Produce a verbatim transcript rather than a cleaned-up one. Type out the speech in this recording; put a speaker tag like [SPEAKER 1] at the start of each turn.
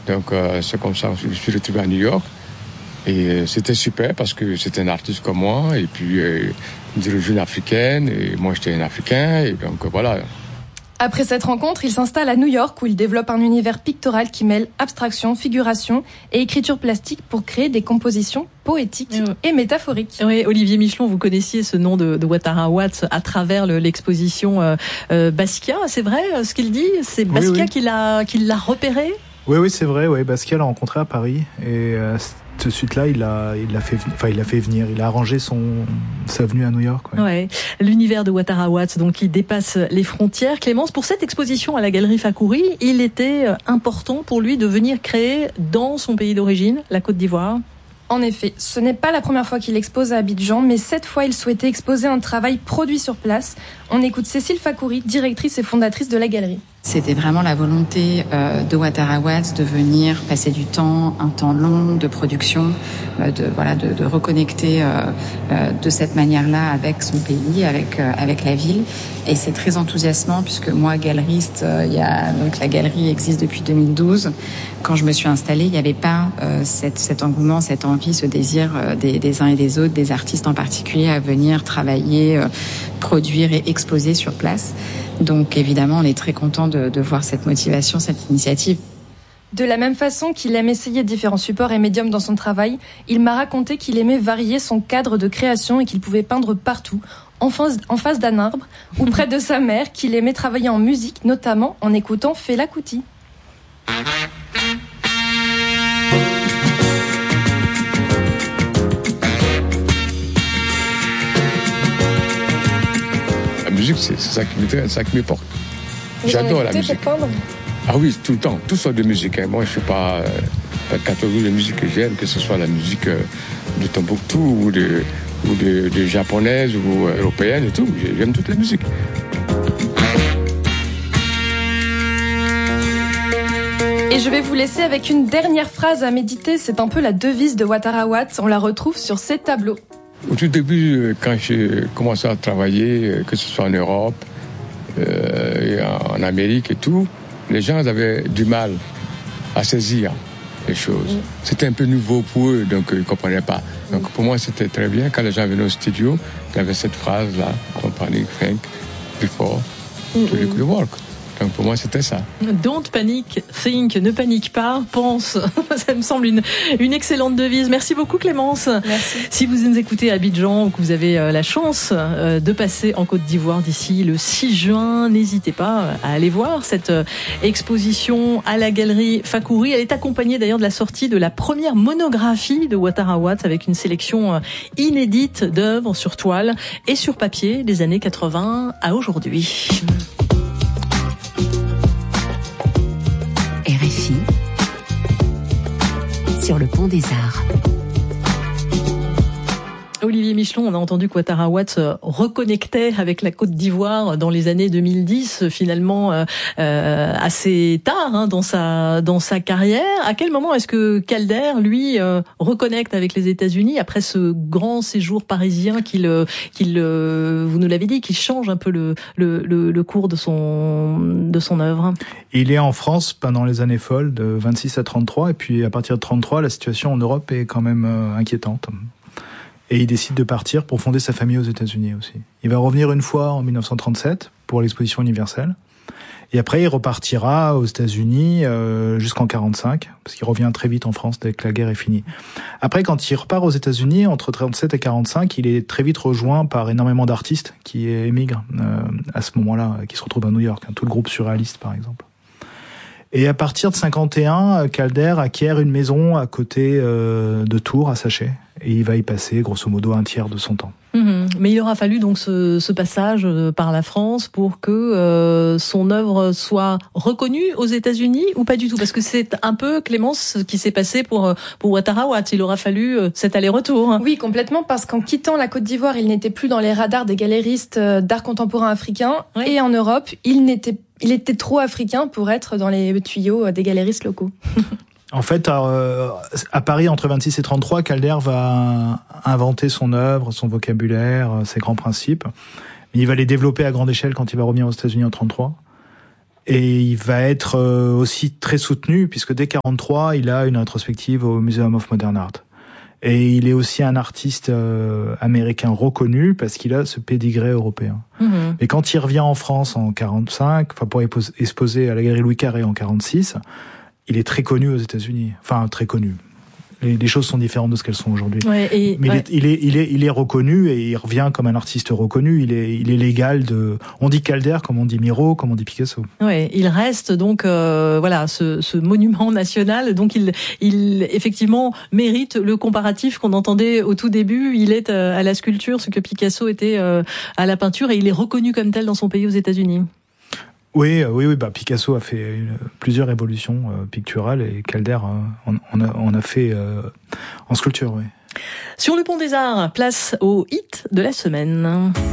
[SPEAKER 1] Donc euh, c'est comme ça que je suis retrouvé à New York. Et euh, c'était super parce que c'était un artiste comme moi, et puis euh, d'origine africaine, et moi j'étais un Africain, et donc euh, voilà.
[SPEAKER 2] Après cette rencontre, il s'installe à New York où il développe un univers pictoral qui mêle abstraction, figuration et écriture plastique pour créer des compositions poétiques oui. et métaphoriques.
[SPEAKER 3] Oui, Olivier Michelon, vous connaissiez ce nom de, de Ouattara Watts à travers le, l'exposition euh, euh, Basquiat, c'est vrai ce qu'il dit? C'est Basquiat oui, oui. qui l'a, qui l'a repéré?
[SPEAKER 4] Oui, oui, c'est vrai. Oui, Basquiat l'a rencontré à Paris et euh, tout de suite là, il a, il l'a fait, enfin, il l'a fait venir. Il a arrangé son sa venue à New York. Ouais.
[SPEAKER 3] Ouais. L'univers de Ouattara Watts, donc, qui dépasse les frontières. Clémence, pour cette exposition à la Galerie Fakouri, il était important pour lui de venir créer dans son pays d'origine, la Côte d'Ivoire.
[SPEAKER 2] En effet, ce n'est pas la première fois qu'il expose à Abidjan, mais cette fois, il souhaitait exposer un travail produit sur place. On écoute Cécile Fakouri, directrice et fondatrice de la galerie.
[SPEAKER 5] C'était vraiment la volonté euh, de Ouattara Watts de venir passer du temps, un temps long de production, euh, de voilà, de, de reconnecter euh, euh, de cette manière-là avec son pays, avec euh, avec la ville. Et c'est très enthousiasmant puisque moi, galeriste, euh, il y a donc la galerie existe depuis deux mille douze. Quand je me suis installée, il n'y avait pas euh, cette, cet engouement, cette envie, ce désir euh, des, des uns et des autres, des artistes en particulier, à venir travailler, euh, produire et exposer sur place. Donc évidemment, on est très content de, de voir cette motivation, cette initiative.
[SPEAKER 2] De la même façon qu'il aime essayer différents supports et médiums dans son travail, il m'a raconté qu'il aimait varier son cadre de création et qu'il pouvait peindre partout, en face, en face d'un arbre ou près de sa mère, qu'il aimait travailler en musique, notamment en écoutant Fela Kuti.
[SPEAKER 1] La musique, c'est, c'est ça qui m'intéresse, c'est ça qui m'importe. J'adore la musique. Ah oui, tout le temps, toutes sortes de musique. Hein. Moi, je ne suis pas euh, pas de catégorie de musique que j'aime, que ce soit la musique euh, de Tombouctou ou de, ou de, de japonaise ou euh, européenne et tout. J'aime toutes les musiques.
[SPEAKER 2] Et je vais vous laisser avec une dernière phrase à méditer. C'est un peu la devise de Ouattara Watts. On la retrouve sur ces tableaux.
[SPEAKER 1] Au tout début, quand j'ai commencé à travailler, que ce soit en Europe, euh, et en Amérique et tout, les gens avaient du mal à saisir les choses. C'était un peu nouveau pour eux, donc ils ne comprenaient pas. Donc pour moi, c'était très bien. Quand les gens venaient au studio, il y avait cette phrase-là, company, think, before, to do the work. Donc pour moi, c'était ça.
[SPEAKER 3] Don't panic, think, ne panique pas, pense. Ça me semble une, une excellente devise. Merci beaucoup Clémence.
[SPEAKER 2] Merci.
[SPEAKER 3] Si vous nous écoutez à Abidjan ou que vous avez la chance de passer en Côte d'Ivoire d'ici le six juin, n'hésitez pas à aller voir cette exposition à la Galerie Fakouri. Elle est accompagnée d'ailleurs de la sortie de la première monographie de Ouattara Watts avec une sélection inédite d'œuvres sur toile et sur papier des années quatre-vingts à aujourd'hui.
[SPEAKER 6] R F I sur le pont des Arts.
[SPEAKER 3] Olivier Michelon, on a entendu qu'Ouattara Watts reconnectait avec la Côte d'Ivoire dans les années deux mille dix, finalement euh, assez tard hein, dans sa dans sa carrière. À quel moment est-ce que Calder, lui, euh, reconnecte avec les États-Unis après ce grand séjour parisien qu'il qu'il euh, vous nous l'avez dit, qu'il change un peu le le le, le cours de son de son œuvre?
[SPEAKER 4] Il est en France pendant les années folles de vingt-six à trente-trois, et puis à partir de trente-trois, la situation en Europe est quand même euh, inquiétante. Et il décide de partir pour fonder sa famille aux États-Unis aussi. Il va revenir une fois en dix-neuf cent trente-sept pour l'exposition universelle. Et après, il repartira aux États-Unis euh, jusqu'en quarante-cinq, parce qu'il revient très vite en France dès que la guerre est finie. Après, quand il repart aux États-Unis, entre trente-sept et quarante-cinq, il est très vite rejoint par énormément d'artistes qui émigrent euh, à ce moment-là, qui se retrouvent à New York. Hein, tout le groupe surréaliste, par exemple. Et à partir de cinquante et un, Calder acquiert une maison à côté euh, de Tours, à Sachet. Et il va y passer, grosso modo, un tiers de son temps.
[SPEAKER 3] Mmh. Mais il aura fallu donc ce, ce passage par la France pour que euh, son œuvre soit reconnue aux États-Unis ou pas du tout? Parce que c'est un peu, Clémence, ce qui s'est passé pour pour Ouattara Watts. Il aura fallu euh, cet aller-retour.
[SPEAKER 2] Oui, complètement, parce qu'en quittant la Côte d'Ivoire, il n'était plus dans les radars des galéristes d'art contemporain africain. Oui. Et en Europe, il n'était il était trop africain pour être dans les tuyaux des galéristes locaux.
[SPEAKER 4] En fait, à, à Paris, entre vingt-six et trente-trois, Calder va inventer son œuvre, son vocabulaire, ses grands principes. Il va les développer à grande échelle quand il va revenir aux États-Unis en trente-trois. Et il va être aussi très soutenu, puisque dès quarante-trois, il a une rétrospective au Museum of Modern Art. Et il est aussi un artiste euh, américain reconnu parce qu'il a ce pédigré européen. Mmh. Et quand il revient en France en quarante-cinq, enfin pour exposer à la Galerie Louis Carré en quarante-six, il est très connu aux États-Unis. Enfin, très connu. Les, les choses sont différentes de ce qu'elles sont aujourd'hui.
[SPEAKER 3] Ouais, et,
[SPEAKER 4] Mais
[SPEAKER 3] ouais.
[SPEAKER 4] il, est, il, est, il, est, il est reconnu et il revient comme un artiste reconnu. Il est, il est l'égal de... On dit Calder comme on dit Miro, comme on dit Picasso.
[SPEAKER 3] Ouais, il reste donc euh, voilà ce, ce monument national. Donc il, il effectivement mérite le comparatif qu'on entendait au tout début. Il est euh, à la sculpture ce que Picasso était euh, à la peinture et il est reconnu comme tel dans son pays aux États-Unis.
[SPEAKER 4] Oui, oui, oui. Bah Picasso a fait une, plusieurs évolutions euh, picturales et Calder, euh, on, on, a, on a fait euh, en sculpture, oui.
[SPEAKER 3] Sur le Pont des Arts, place au hit de la semaine.